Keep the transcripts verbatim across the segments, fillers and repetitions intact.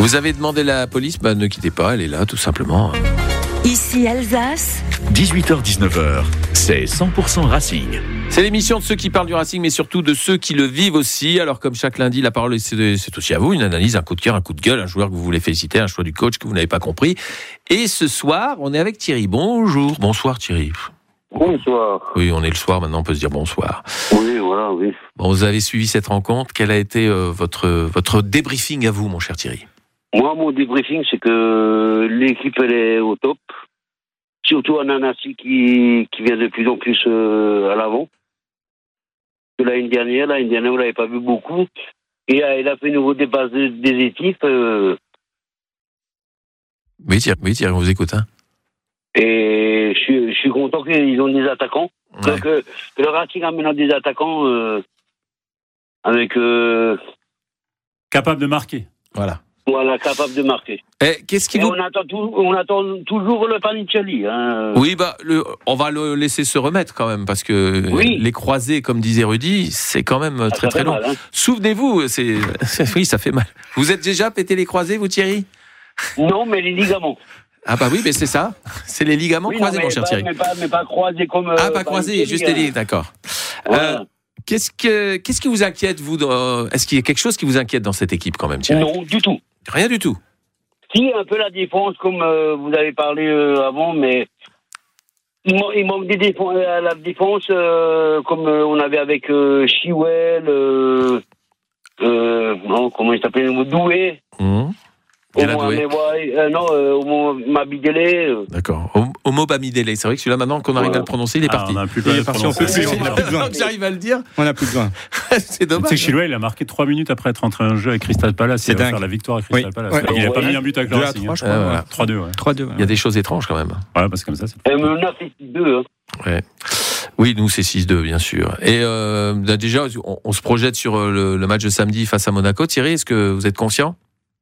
Vous avez demandé la police, bah, ne quittez pas, elle est là tout simplement. Ici Alsace. dix-huit heures dix-neuf heures, c'est cent pour cent Racing. C'est l'émission de ceux qui parlent du Racing, mais surtout de ceux qui le vivent aussi. Alors comme chaque lundi, la parole c'est, c'est aussi à vous, une analyse, un coup de cœur, un coup de gueule, un joueur que vous voulez féliciter, un choix du coach que vous n'avez pas compris. Et ce soir, on est avec Thierry. Bonjour. Bonsoir Thierry. Bonsoir. Oui, on est le soir, maintenant on peut se dire bonsoir. Oui, voilà, oui. Bon, vous avez suivi cette rencontre. Quel a été euh, votre, votre débriefing à vous, mon cher Thierry ? Moi, mon débriefing, c'est que l'équipe, elle est au top. Surtout Ananassi qui, qui vient de plus en plus euh, à l'avant. L'année dernière, l'année dernière, vous l'avez pas vu beaucoup. Et euh, il a fait un nouveau dépasse des équipes. Euh... Oui, Thierry, oui, Thierry, on vous écoute. Hein. Et je suis, je suis content qu'ils ont des attaquants. Ouais. Donc, euh, le Racing a maintenant des attaquants euh, avec... Euh... Capable de marquer. Voilà. Voilà, capable de marquer. Eh, qu'est-ce qui Et vous... on attend, tout, on attend toujours le Panicelli. Hein. Oui, bah, le, on va le laisser se remettre quand même, parce que oui. les croisés, comme disait Rudy, c'est quand même très ça très long. Mal, hein. Souvenez-vous, c'est... oui, ça fait mal. Vous êtes déjà pété les croisés, vous, Thierry ? Non, mais les ligaments. Ah bah oui, mais c'est ça. C'est les ligaments oui, croisés, non, mon cher pas, Thierry. Mais pas, mais pas croisés comme... Euh, ah, pas croisés, juste les lignes, d'accord. Voilà. Euh, qu'est-ce, que, qu'est-ce qui vous inquiète, vous dans... Est-ce qu'il y a quelque chose qui vous inquiète dans cette équipe, quand même, Thierry ? Non, du tout. Rien du tout. Si, un peu la défense, comme euh, vous avez parlé euh, avant, mais il, man- il manque des défenses, euh, la défense, euh, comme euh, on avait avec euh, Chiwell, euh, euh, non, comment il s'appelle, Doué. Mmh. Au moins, mais ouais, euh, non, euh, au moins Mabidele. Euh. D'accord. Homo Bamidele. C'est vrai que celui-là, maintenant qu'on arrive Voilà. à le prononcer, il est Ah, parti. on n'a plus Il est parti, on peut plus. On n'a plus besoin. Donc j'arrive à le dire. On n'a plus besoin. C'est dommage. Tu sais que Chilwell, il a marqué trois minutes après être entré en jeu avec Crystal Palace. C'est il va dingue. faire la victoire avec Crystal Oui. Palace. Ouais. Il n'a pas Ouais. mis un but avec le deux à Racing. trois, hein. je crois. Ah, voilà. trois deux, ouais. trois deux. Il y a des choses étranges quand même. Ouais, parce que comme ça, c'est Et on a fait deux. Hein. Ouais. Oui, nous c'est six deux bien sûr. Et euh, déjà, on, on se projette sur le, le match de samedi face à Monaco. Thierry, est-ce que vous êtes confiant ?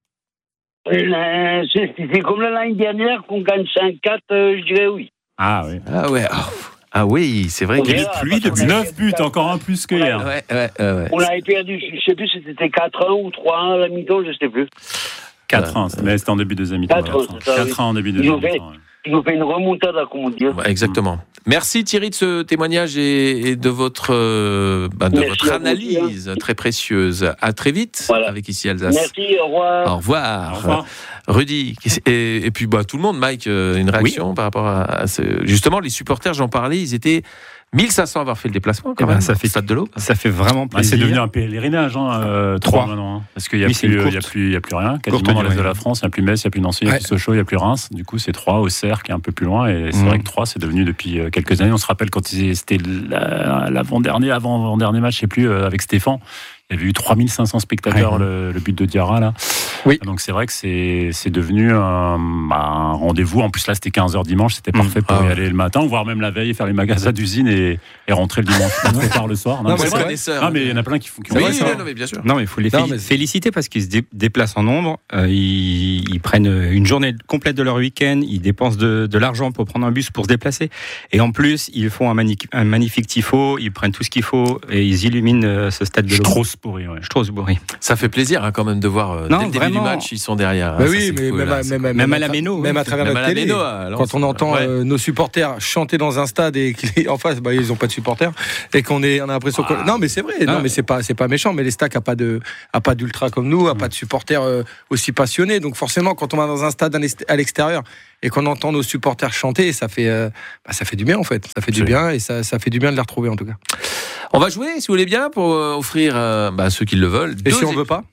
Euh, c'est, c'est comme l'année dernière qu'on gagne cinq quatre, euh, je dirais oui. Ah oui. Ah ouais. Ah, ah oui, c'est vrai On qu'il y a verra, pluie parce depuis. qu'on a- neuf buts, encore un plus que hier. Ouais, ouais, ouais, ouais. On avait perdu, je sais plus si c'était quatre un ou trois un à la mi-temps, je sais plus. quatre un, mais c'était en début de deuxième mi-temps. quatre un, c'est ça, oui. quatre un en début de Ils ont deuxième fait- mi-temps. ouais. Ils ont fait une remontada, comme on dit. Ouais, exactement. Merci Thierry de ce témoignage et, et de votre, euh, bah, de Merci votre à vous analyse très précieuse. À très vite Voilà. avec Ici Alsace. Merci, au revoir. Au revoir. Au revoir. Rudy, et, et puis bah, tout le monde, Mike, euh, une réaction par rapport à, à ce... Justement, les supporters, j'en parlais, ils étaient mille cinq cents à avoir fait le déplacement quand Eh ben, même, ça fait- au Stade de l'Aube. Ça fait vraiment Ah, c'est plaisir. devenu un pèlerinage, hein, euh, trois Trois. maintenant. Hein, parce qu'il n'y a, Oui, c'est plus, une euh, il y a, courte- plus, il y a plus rien. Quasiment courte dans l'est de durée. la France, il n'y a plus Metz, il n'y a plus Nancy, il n'y a Ouais. plus Sochaux, il n'y a plus Reims. Du coup, c'est Troyes, Auxerre qui est un peu plus loin. Et c'est Mhm. vrai que Troyes, c'est devenu depuis euh, quelques années. On se rappelle quand ils- c'était la- l'avant-dernier, avant-avant-dernier match, je ne sais plus, euh, avec Stéphane. Il y avait eu trois mille cinq cents spectateurs, Ouais. le, le but de Diarra, là. Oui. Donc c'est vrai que c'est, c'est devenu un, bah, un rendez-vous. En plus, là, c'était quinze heures dimanche, c'était parfait pour Ah y ouais. aller le matin, voire même la veille, faire les magasins d'usine et, et rentrer le dimanche très tard le soir. Non, Non, mais mais c'est c'est vrai. vrai. Ah, mais il y en a plein qui font. Qui ont Oui, fait oui, ça. oui, non, mais bien sûr. Non, mais il faut les Non, féli- mais- féliciter parce qu'ils se dé- déplacent en nombre. Euh, ils, ils prennent une journée complète de leur week-end. Ils dépensent de, de l'argent pour prendre un bus pour se déplacer. Et en plus, ils font un, mani- un magnifique tifo. Ils prennent tout ce qu'il faut et ils illuminent euh, ce stade de l'Aube. Strasbourg, ouais. Strasbourg. Ça fait plaisir hein, quand même de voir euh, Non, dès le début vraiment. du match, ils sont derrière. Bah hein, oui, ça, c'est mais fou, même, là, à, c'est même, cool. à- Même à tra- la Méno, même oui. à travers Même notre à la télé. Méno, à Lens. Quand on entend Ouais. euh, nos supporters chanter dans un stade et qu'en face, bah, ils n'ont pas de supporters et qu'on est, on a l'impression qu'on... Non, mais c'est vrai. Non, Ah. mais c'est pas, c'est pas méchant. Mais les stacks a pas de, a pas d'ultra comme nous, a pas de supporters euh, aussi passionnés. Donc forcément, quand on va dans un stade à l'ext- à l'extérieur et qu'on entend nos supporters chanter, ça fait, euh, bah, ça fait du bien en fait. Ça fait du bien et ça, ça fait du bien de les retrouver en tout cas. On va jouer, si vous voulez bien, pour euh, offrir euh, bah, à ceux qui le veulent. Et deux si on é- veut pas,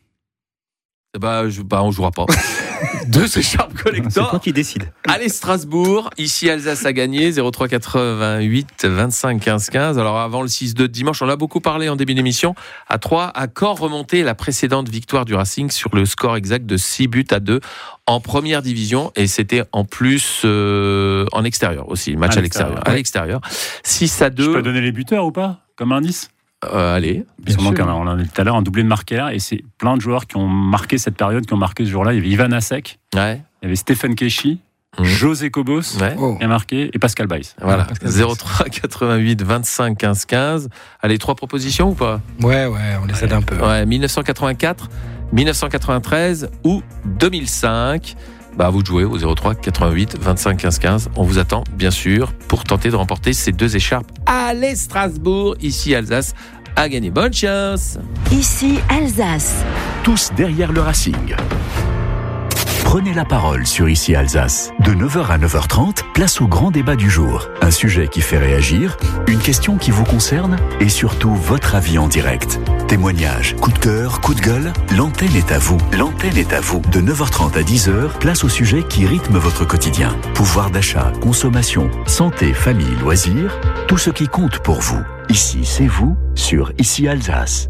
bah, je, bah, on jouera pas. Deux écharpes C'est collector. toi qui décide. Allez Strasbourg, ici Alsace a gagné, zéro trois quatre-vingt-huit vingt-cinq quinze quinze. Alors avant le six deux de dimanche, on a beaucoup parlé en début d'émission. À trois, à Caen remonté la précédente victoire du Racing sur le score exact de six buts à deux en première division. Et c'était en plus euh, en extérieur aussi, le match À à l'extérieur. l'extérieur. À l'extérieur. six à Je deux. peux donner les buteurs ou pas comme indice? Euh, allez. Sûrement qu'on a- on en a dit tout à l'heure, un doublé de Marquer, et c'est plein de joueurs qui ont marqué cette période, qui ont marqué ce jour-là. Il y avait Ivan Asek, Ouais. il y avait Stéphane Keshi, Mmh. José Cobos, Ouais. oh. qui a marqué, et Pascal Baïs. Voilà. zéro trois quatre-vingt-huit vingt-cinq quinze quinze. Allez, trois propositions ou pas? ouais, ouais, on les aide un peu. Ouais, mille neuf cent quatre-vingt-quatre, dix-neuf cent quatre-vingt-treize ou deux mille cinq. Bah, à vous de jouer au zéro trois quatre-vingt-huit vingt-cinq quinze quinze. On vous attend, bien sûr, pour tenter de remporter ces deux écharpes. Allez, Strasbourg, ici Alsace, à gagner. Bonne chance. Ici Alsace. Tous derrière le Racing. Prenez la parole sur Ici Alsace. De neuf heures à neuf heures trente, place au grand débat du jour. Un sujet qui fait réagir, une question qui vous concerne et surtout votre avis en direct. Témoignages, coup de cœur, coup de gueule, l'antenne est à vous. L'antenne est à vous. De neuf heures trente à dix heures, place au sujet qui rythme votre quotidien. Pouvoir d'achat, consommation, santé, famille, loisirs, tout ce qui compte pour vous. Ici, c'est vous sur Ici Alsace.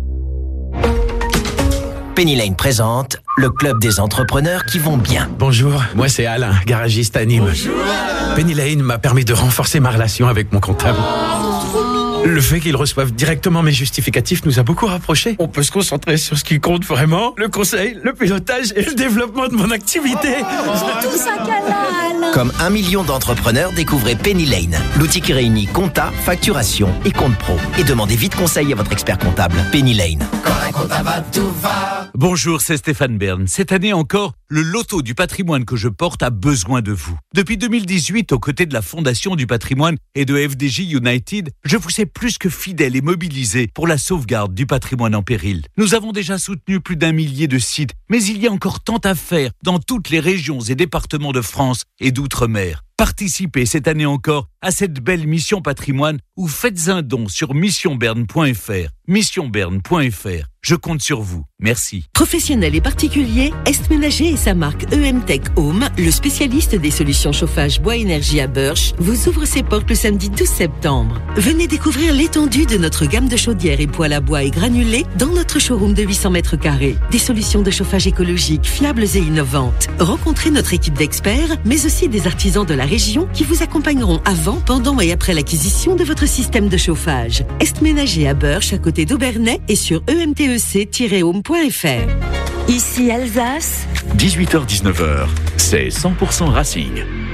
Penny Lane présente le club des entrepreneurs qui vont bien. Bonjour, moi c'est Alain, garagiste à Nîmes. Bonjour. Penny Lane m'a permis de renforcer ma relation avec mon comptable. Le fait qu'ils reçoivent directement mes justificatifs nous a beaucoup rapprochés. On peut se concentrer sur ce qui compte vraiment, le conseil, le pilotage et le développement de mon activité. Oh, tout ça Alain. Comme un million d'entrepreneurs, découvrez Penny Lane, l'outil qui réunit compta, facturation et compte pro. Et demandez vite conseil à votre expert comptable. Penny Lane. Quand un comptable va, tout va. Bonjour, c'est Stéphane Bern. Cette année encore, le loto du patrimoine que je porte a besoin de vous. Depuis deux mille dix-huit, aux côtés de la Fondation du patrimoine et de F D J United, je vous sais plus que fidèle et mobilisé pour la sauvegarde du patrimoine en péril. Nous avons déjà soutenu plus d'un millier de sites, mais il y a encore tant à faire dans toutes les régions et départements de France et d'outre-mer. Participez cette année encore à cette belle mission patrimoine ou faites un don sur mission berne point f r. mission berne point f r. Je compte sur vous. Merci. Professionnels et particuliers, Est Ménager et sa marque E M Tech Home, le spécialiste des solutions chauffage bois énergie à Burch, vous ouvre ses portes le samedi douze septembre. Venez découvrir l'étendue de notre gamme de chaudières et poêles à bois et granulés dans notre showroom de huit cents mètres carrés. Des solutions de chauffage écologiques, fiables et innovantes. Rencontrez notre équipe d'experts, mais aussi des artisans de la région qui vous accompagneront avant, pendant et après l'acquisition de votre système de chauffage. Est Ménager à Burch, à côté d'Aubernais et sur e m t e c tiret home point f r. Ici Alsace. dix-huit heures dix-neuf heures, c'est cent pour cent Racing.